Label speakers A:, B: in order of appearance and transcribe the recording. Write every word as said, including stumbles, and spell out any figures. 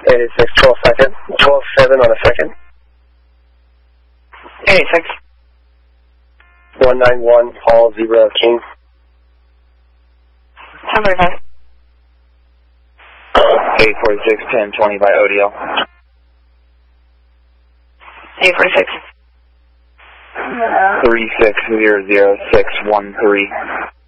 A: eighty-six, twelve second. twelve seven on a second.
B: eighty-six.
A: one nine one, Paul, Zebra, King.
B: ten forty-five.
C: eight forty-six, ten twenty by O D L.
B: eight forty-six.
C: three six zero zero six one three.